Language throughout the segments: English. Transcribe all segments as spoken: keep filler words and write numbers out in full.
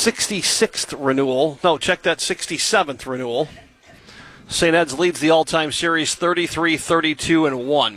sixty-sixth renewal. No, check that, sixty-seventh renewal. Saint Ed's leads the all-time series thirty-three thirty-two and one.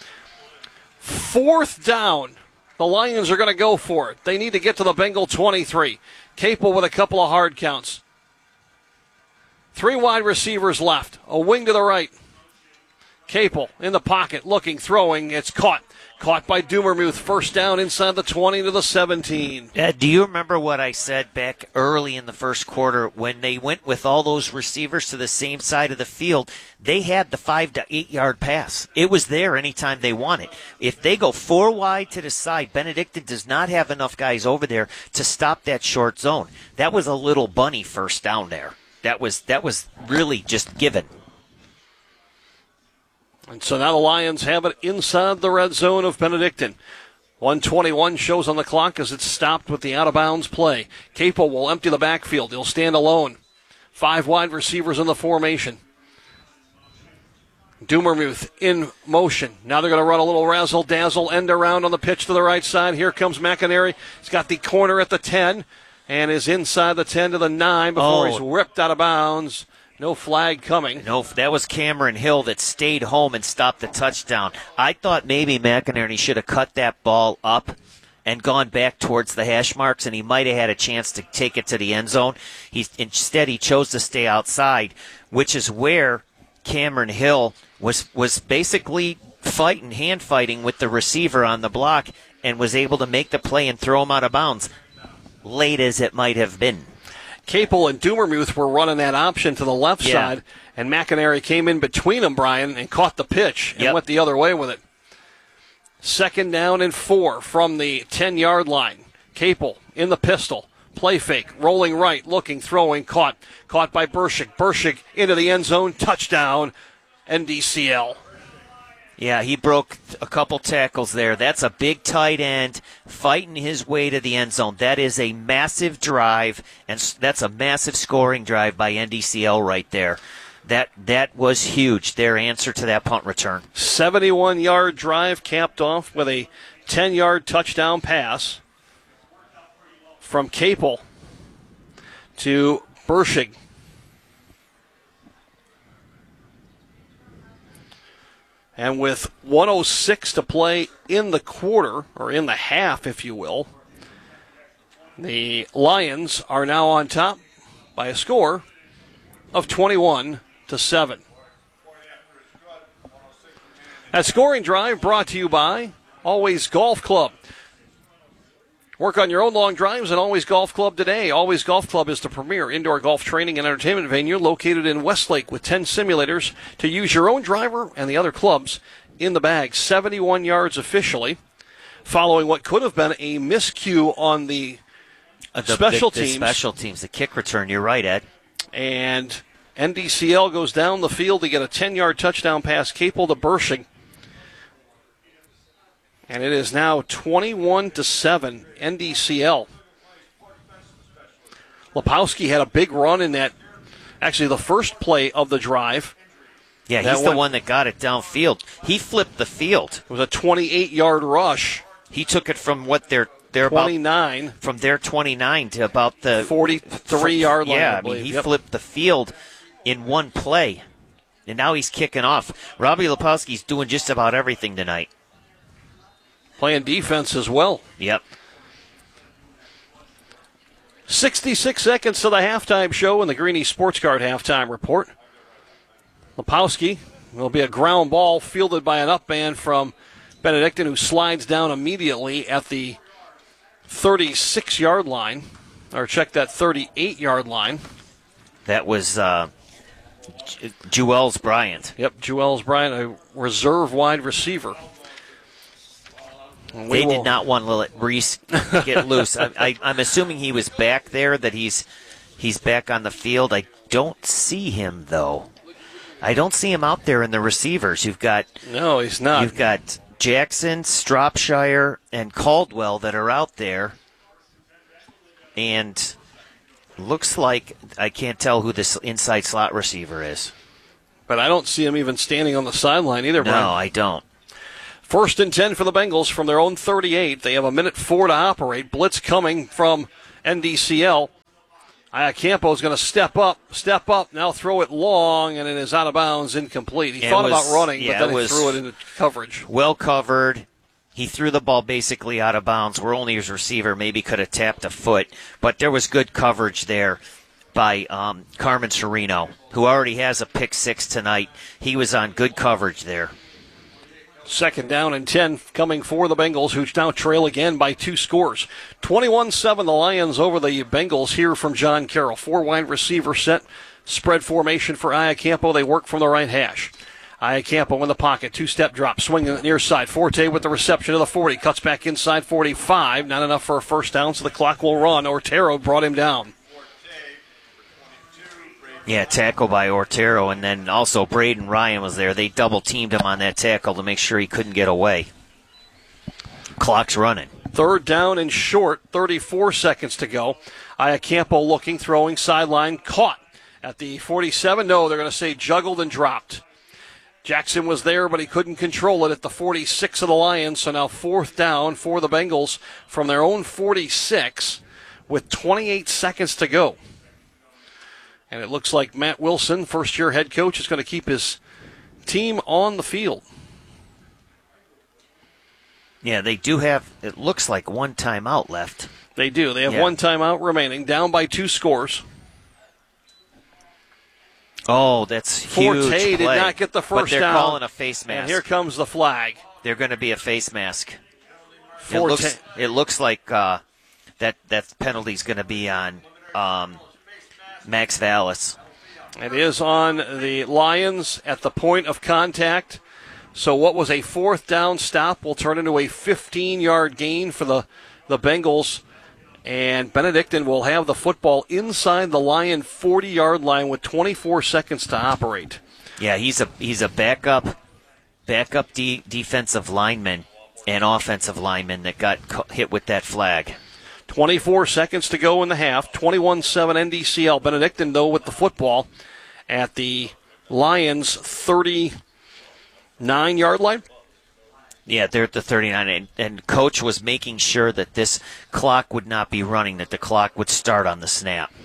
Fourth down. The Lions are going to go for it. They need to get to the Bengal twenty-three. Capel with a couple of hard counts. Three wide receivers left. A wing to the right. Capel in the pocket, looking, throwing. It's caught. Caught by Dumermuth. First down inside the twenty to the seventeen. Uh, do you remember what I said back early in the first quarter when they went with all those receivers to the same side of the field? They had the five to eight yard pass. It was there anytime they want it. If they go four wide to the side, Benedictine does not have enough guys over there to stop that short zone. That was a little bunny first down there. That was that was really just given. And so now the Lions have it inside the red zone of Benedictine. one twenty-one shows on the clock as it's stopped with the out-of-bounds play. Capel will empty the backfield. He'll stand alone. Five wide receivers in the formation. Dumermuth in motion. Now they're going to run a little razzle-dazzle end around on the pitch to the right side. Here comes McInerney. He's got the corner at the ten and is inside the ten to the nine before oh. he's ripped out of bounds. No flag coming. No, that was Cameron Hill that stayed home and stopped the touchdown. I thought maybe McInerney should have cut that ball up and gone back towards the hash marks, and he might have had a chance to take it to the end zone. He, instead, he chose to stay outside, which is where Cameron Hill was was basically fighting, hand fighting with the receiver on the block and was able to make the play and throw him out of bounds, late as it might have been. Capel and Dumermuth were running that option to the left yeah. side, and McInerney came in between them, Brian, and caught the pitch and yep. went the other way with it. Second down and four from the ten-yard line. Capel in the pistol. Play fake, rolling right, looking, throwing, caught. Caught by Burshik. Burshik into the end zone, touchdown, N D C L. Yeah, he broke a couple tackles there. That's a big tight end fighting his way to the end zone. That is a massive drive, and that's a massive scoring drive by N D C L right there. That that was huge, their answer to that punt return. seventy-one-yard drive capped off with a ten-yard touchdown pass from Capel to Burshig. And with one oh six to play in the quarter, or in the half, if you will, the Lions are now on top by a score of twenty-one to seven. That scoring drive brought to you by Always Golf Club. Work on your own long drives at Always Golf Club today. Always Golf Club is the premier indoor golf training and entertainment venue located in Westlake with ten simulators to use your own driver and the other clubs in the bag. seventy-one yards officially, following what could have been a miscue on the, uh, the special the, the teams. special teams, the kick return. You're right, Ed. And N D C L goes down the field to get a ten-yard touchdown pass, Capel to Burshig. And it is now twenty-one to seven, N D C L. Lepowski had a big run in that, actually the first play of the drive. Yeah, that he's the went, one that got it downfield. He flipped the field. It was a twenty-eight-yard rush. He took it from what they're, they're twenty-nine. About, from their twenty-nine to about the forty-three-yard line, Yeah, I I believe. mean, he yep. flipped the field in one play, and now he's kicking off. Robbie Lepowski's doing just about everything tonight. Playing defense as well. Yep. sixty-six seconds to the halftime show in the Greenie Sports Card halftime report. Lepowski will be a ground ball fielded by an up man from Benedictine, who slides down immediately at the thirty-six-yard line. Or check that thirty-eight-yard line. That was uh, J- Jewels Bryant. Yep, Jewels Bryant, a reserve wide receiver. We they will... did not want to let Reese get loose. I, I, I'm assuming he was back there, that he's he's back on the field. I don't see him, though. I don't see him out there in the receivers. You've got no, he's not. You've got Jackson, Stropshire, and Caldwell that are out there, and looks like I can't tell who this inside slot receiver is. But I don't see him even standing on the sideline either, Brian. No, I don't. First and ten for the Bengals from their own thirty-eight. They have a minute four to operate. Blitz coming from N D C L. Iacampo is going to step up, step up, now throw it long, and it is out of bounds, incomplete. He It thought was- about running, yeah, but then it he was- threw it into coverage. Well covered. He threw the ball basically out of bounds where only his receiver maybe could have tapped a foot. But there was good coverage there by um, Carmen Sereno, who already has a pick six tonight. He was on good coverage there. Second down and ten coming for the Bengals, who now trail again by two scores. twenty-one seven, the Lions over the Bengals here from John Carroll. Four wide receiver set, spread formation for Iacampo. They work from the right hash. Iacampo in the pocket, two-step drop, swinging the near side. Forte with the reception of the forty, cuts back inside forty-five. Not enough for a first down, so the clock will run. Ortero brought him down. Yeah, tackle by Ortero, and then also Braden Ryan was there. They double-teamed him on that tackle to make sure he couldn't get away. Clock's running. Third down and short, thirty-four seconds to go. Iacampo looking, throwing, sideline, caught at the forty-seven. No, they're going to say juggled and dropped. Jackson was there, but he couldn't control it at the forty-six of the Lions. So now fourth down for the Bengals from their own forty-six with twenty-eight seconds to go. And it looks like Matt Wilson, first-year head coach, is going to keep his team on the field. Yeah, they do have, it looks like one timeout left. They do. They have Yeah. one timeout remaining, down by two scores. Oh, that's huge Forte play. did not get the But first they're down. calling a face mask. And here comes the flag. They're going to be a face mask. It Forte. looks, it looks like uh, that that penalty's going to be on um, Max Vallis. It is on the Lions at the point of contact. So what was a fourth down stop will turn into a fifteen-yard gain for the, the Bengals. And Benedictine will have the football inside the Lion forty-yard line with twenty-four seconds to operate. Yeah, he's a he's a backup backup de- defensive lineman and offensive lineman that got cu- hit with that flag. twenty-four seconds to go in the half. twenty-one seven N D C L. Benedictine, though, with the football at the Lions' thirty-nine-yard line. Yeah, they're at the thirty-nine, and, and Coach was making sure that this clock would not be running, that the clock would start on the snap.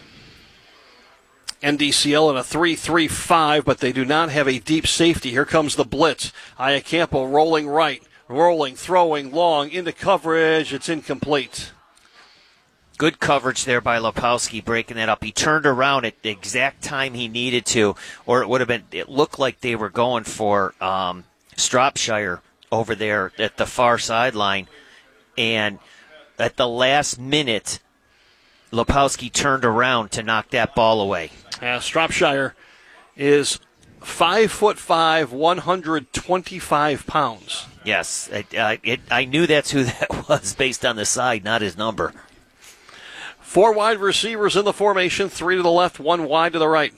N D C L in a three three five, but they do not have a deep safety. Here comes the blitz. Iacampo rolling right, rolling, throwing long into coverage. It's incomplete. Good coverage there by Lepowski, breaking that up. He turned around at the exact time he needed to, or it would have been, it looked like they were going for um, Stropshire over there at the far sideline, and at the last minute, Lepowski turned around to knock that ball away. Uh, Stropshire is five foot five, one hundred twenty-five pounds. Yes, it, uh, it, I knew that's who that was based on the side, not his number. Four wide receivers in the formation, three to the left, one wide to the right.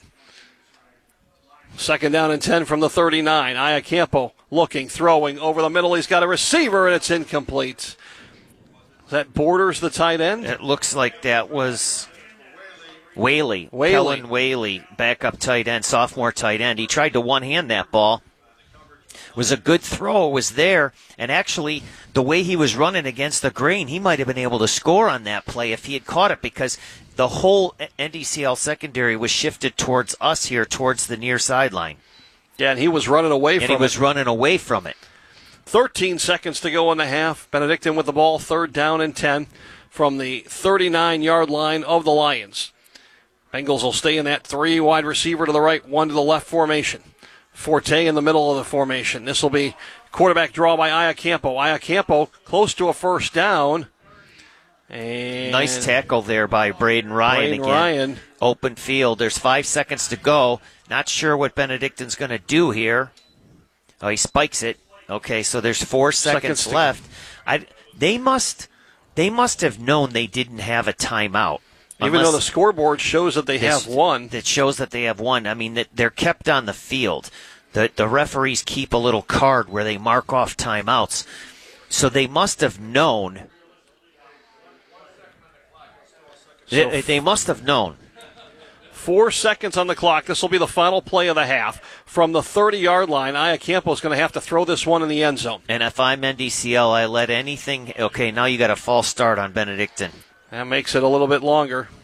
Second down and ten from the thirty-nine. Iacampo looking, throwing over the middle. He's got a receiver, and it's incomplete. That borders the tight end. It looks like that was Whaley. Whaley. Kellen Whaley, backup tight end, sophomore tight end. He tried to one-hand that ball. It was a good throw. It was there. And actually, the way he was running against the grain, he might have been able to score on that play if he had caught it, because the whole N D C L secondary was shifted towards us here, towards the near sideline. Yeah, and he was running away And from he was it. running away from it. thirteen seconds to go in the half. Benedictine with the ball, third down and ten from the thirty-nine-yard line of the Lions. Bengals will stay in that three wide receiver to the right, one to the left formation. Forte in the middle of the formation. This will be quarterback draw by Iacampo. Iacampo close to a first down. And Nice tackle there by Braden Ryan Braden again. Ryan. Open field. There's five seconds to go. Not sure what Benedictine's going to do here. Oh, he spikes it. Okay, so there's four seconds, Seconds to- left. I, they must they must have known they didn't have a timeout. Even Unless though the scoreboard shows that they this- have one. That shows that they have one. I mean, that they're kept on the field. The, the referees keep a little card where they mark off timeouts. So they must have known. So they, they must have known. Four seconds on the clock. This will be the final play of the half. From the thirty-yard line, Iacampo is going to have to throw this one in the end zone. And if I'm N D C L, I let anything. Okay, now you got a false start on Benedictine. That makes it a little bit longer.